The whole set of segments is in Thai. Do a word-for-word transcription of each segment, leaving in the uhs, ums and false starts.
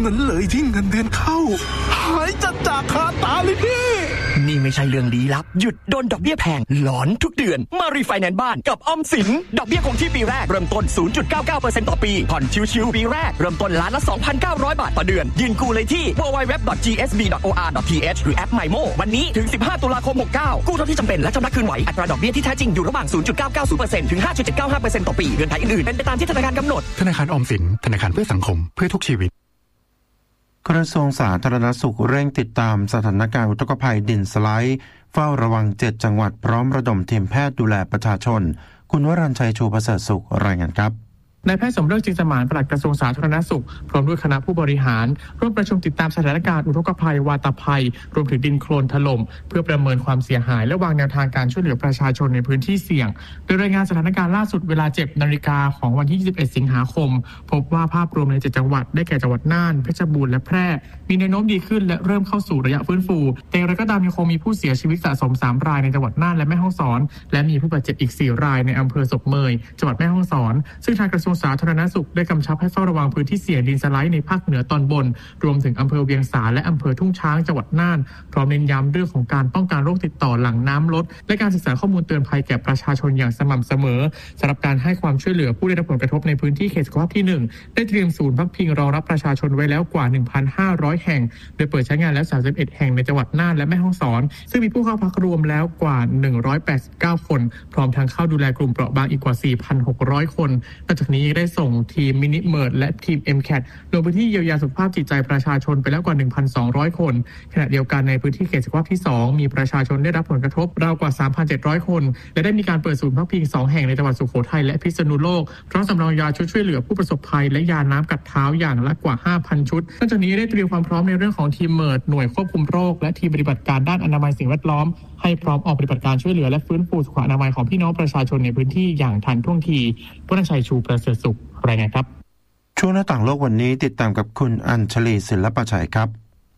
นั้นเลยที่เงินเดือนเข้าหายจัดจากคาตาเลยพี่นี่ไม่ใช่เรื่องลี้ลับหยุดโดนดอกเบี้ยแพงหลอนทุกเดือนมารีไฟแนนซ์บ้านกับออมสินดอกเบี้ยคงที่ปีแรกเริ่มต้น ศูนย์จุดเก้าเก้าเปอร์เซ็นต์ ต่อปีผ่อนชิวๆปีแรกเริ่มต้นล้านละ สองพันเก้าร้อย บาทต่อเดือนยื่นกู้เลยที่ ดับเบิลยู ดับเบิลยู ดับเบิลยู ดอท จี เอส บี ดอท โอ อาร์ ดอท ที เอช หรือแอป ไมโม วันนี้ถึงสิบห้าตุลาคมหกสิบเก้ากู้เท่าที่จำเป็นและชำระคืนไหวอัตราดอกเบี้ยที่แท้จริงอยู่ระหว่าง ศูนย์จุดเก้าเก้าศูนย์เปอร์เซ็นต์ ถึง ห้าจุดเจ็ดเก้าห้าเปอร์เซ็นต์ ต่อปีเงื่อนไขอื่นๆเป็นไปตามที่ธนาคารกำหนดธนาคารออมสินธนาคารเพื่อสังคมเพื่อทุกชีวิตกระทรวงสาธารณสุขเร่งติดตามสถานการณ์อุทกภัยดินสไลด์เฝ้าระวังเจ็ดจังหวัดพร้อมระดมทีมแพทย์ดูแลประชาชนคุณวรัญชัยชูประเสริฐสุขรายงานครับนายแพทย์สมฤกษ์ จินสมานปลัดกระทรวงสาธารณสุขพร้อมด้วยคณะผู้บริหารร่วมประชุมติดตามสถานการณ์อุทกภัยวาตภัยรวมถึงดินโคลนถล่มเพื่อประเมินความเสียหายและวางแนวทางการช่วยเหลือประชาชนในพื้นที่เสี่ยงโดยรายงานสถานการณ์ล่าสุดเวลา เจ็ดนาฬิกาของวันที่ยี่สิบเอ็ดสิงหาคมพบว่าภาพรวมในเจ็ดจังหวัดได้แก่จังหวัดน่านเพชรบูรณ์และแพร่มีแนวโน้มดีขึ้นและเริ่มเข้าสู่ระยะฟื้นฟูแต่อย่างไรก็ตามยังคงมีผู้เสียชีวิตสะสมสามรายในจังหวัดน่านและแม่ฮ่องสอนและมีผู้บาดเจ็บอีกสี่รายในอำเภอศพเมยจังหวัดแม่ฮ่องสอนซึ่งทางกระทรวงสาธารณสุขได้กำชับให้เฝ้าระวังพื้นที่เสี่ยงดินสไลด์ในภาคเหนือตอนบนรวมถึงอำเภอเวียงสาและอำเภอทุ่งช้างจังหวัดน่านพร้อมเน้นย้ำเรื่องของการป้องกันโรคติดต่อหลังน้ำลดและการศึกษาข้อมูลเตือนภัยแก่ประชาชนอย่างสม่ำเสมอสำหรับการให้ความช่วยเหลือผู้ได้รับผลกระทบในพื้นที่เขตสุขภาพที่หนึ่งได้เตรียมศูนย์พักพิงรองรับประชาชนไว้แล้วกว่า หนึ่งพันห้าร้อย แห่งโดยเปิดใช้งานแล้วสามสิบเอ็ดแห่งในจังหวัดน่านและแม่ฮ่องสอนซึ่งมีผู้เข้าพักรวมแล้วกว่าหนึ่งร้อยแปดสิบเก้าคนพร้อมทั้งเข้าดูแลกลุ่มเปราะบางอีกกว่า สี่พันหกร้อย คนนอกจากนี้ได้ส่งทีมมินิเมิร์ดและทีม เอ็ม แคท ลงพื้นที่เยียวยาสุขภาพจิตใจประชาชนไปแล้วกว่า หนึ่งพันสองร้อย คนขณะเดียวกันในพื้นที่เขตสุขภาพที่สองมีประชาชนได้รับผลกระทบราวกว่า สามพันเจ็ดร้อย คนและได้มีการเปิดศูนย์พักพิงสองแห่งในจังหวัดสุโขทัยและพิษณุโลกพร้อมสำรองยาชุดช่วยเหลือผู้ประสบภัยและยาน้ำกัดเท้าอย่างละกว่า ห้าพัน ชุดนอกจากนี้ได้เตรียมความพร้อมในเรื่องของทีมเมิร์ดหน่วยควบคุมโรคและทีมปฏิบัติการด้านอนามัยสิ่งแวดล้อมให้พร้อมออกปฏิบัติการช่วยเหลือและฟื้นฟูสุขอนามัยของพี่น้องประชาชนในพื้นที่อย่างทันท่วงทีวรรณชัยชูประเสริฐสุขรายงานครับช่วงหน้าต่างโลกวันนี้ติดตามกับคุณอัญชลีศิลปชัยครับ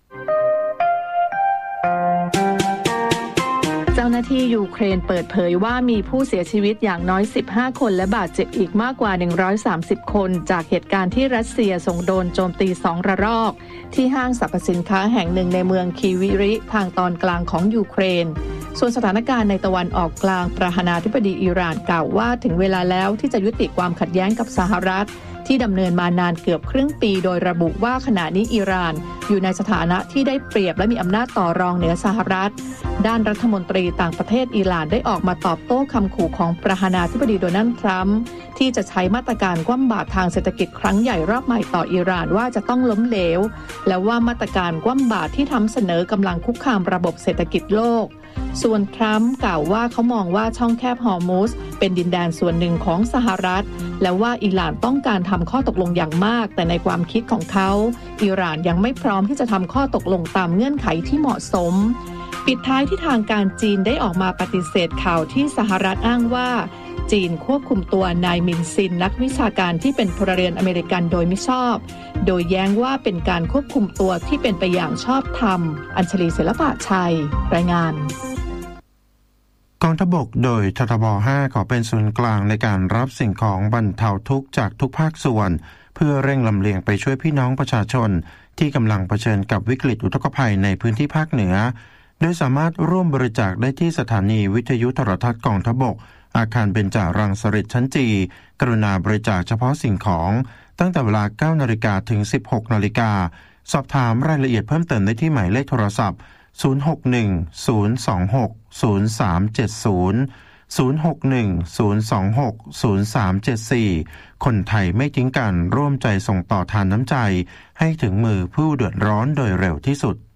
เจ้าหน้าที่ยูเครนเปิดเผยว่ามีผู้เสียชีวิตอย่างน้อยสิบห้าคนและบาดเจ็บอีกมากกว่าหนึ่งร้อยสามสิบคนจากเหตุการณ์ที่รัสเซียส่งโดรนโจมตีสองระลอกที่ห้างสรรพสินค้าแห่งหนึ่งในเมืองคีวิริทางตอนกลางของยูเครนส่วนสถานการณ์ในตะวันออกกลางประธานาธิบดีอิหร่านกล่าวว่าถึงเวลาแล้วที่จะยุติความขัดแย้งกับสหรัฐที่ดำเนินมานานเกือบครึ่งปีโดยระบุว่าขณะนี้อิหร่านอยู่ในสถานะที่ได้เปรียบและมีอำนาจต่อรองเหนือสหรัฐด้านรัฐมนตรีต่างประเทศอิหร่านได้ออกมาตอบโต้คำขู่ของประธานาธิบดีโดนัลด์ทรัมป์ที่จะใช้มาตรการคว่ำบาตรทางเศรษฐกิจครั้งใหญ่รอบใหม่ต่ออิหร่านว่าจะต้องล้มเหลวและว่ามาตรการคว่ำบาตรที่ทำเสนอกำลังคุกคามระบบเศรษฐกิจโลกส่วนทรัมป์กล่าวว่าเขามองว่าช่องแคบฮอร์มุสเป็นดินแดนส่วนหนึ่งของสหรัฐและว่าอิหร่านต้องการทำข้อตกลงอย่างมากแต่ในความคิดของเขาอิหร่านยังไม่พร้อมที่จะทำข้อตกลงตามเงื่อนไขที่เหมาะสมปิดท้ายที่ทางการจีนได้ออกมาปฏิเสธข่าวที่สหรัฐอ้างว่าจีนควบคุมตัวนายมินซินนักวิชาการที่เป็นพลเรือนอเมริกันโดยมิชอบโดยแย้งว่าเป็นการควบคุมตัวที่เป็นไปอย่างชอบธรรมอัญชลีศิลปะชัยรายงานกองทัพบกโดยททบห้าขอเป็นศูนย์กลางในการรับสิ่งของบรรเทาทุกข์จากทุกภาคส่วนเพื่อเร่งลำเลียงไปช่วยพี่น้องประชาชนที่กำลังเผชิญกับวิกฤตอุทกภัยในพื้นที่ภาคเหนือโดยสามารถร่วมบริจาคได้ที่สถานีวิทยุโทรทัศน์กองทัพบกอาคารเบญจรังสฤษฎ์ชั้นจีกรุณาบริจาคเฉพาะสิ่งของตั้งแต่เวลา เก้านาฬิกา ถึง สิบหกนาฬิกาสอบถามรายละเอียดเพิ่มเติมได้ที่หมายเลขโทรศัพท์ศูนย์ หก หนึ่ง ศูนย์ สอง หก ศูนย์ สาม เจ็ด ศูนย์ ศูนย์ หก หนึ่ง ศูนย์ สอง หก ศูนย์ สาม เจ็ด สี่คนไทยไม่ทิ้งกันร่วมใจส่งต่อทานน้ำใจให้ถึงมือผู้เดือดร้อนโดยเร็วที่สุด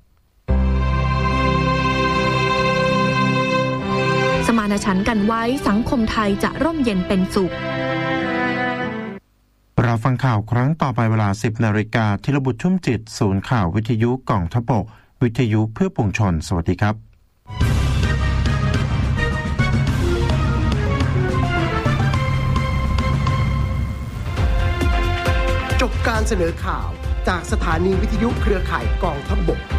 สมานฉันท์กันไว้สังคมไทยจะร่มเย็นเป็นสุขเราฟังข่าวครั้งต่อไปเวลา สิบนาฬิกาธีรบุตรชุ่มจิตศูนย์ข่าววิทยุกองทัพบกวิทยุเพื่อปวงชนสวัสดีครับจบการเสนอข่าวจากสถานีวิทยุเครือข่ายกองทัพบก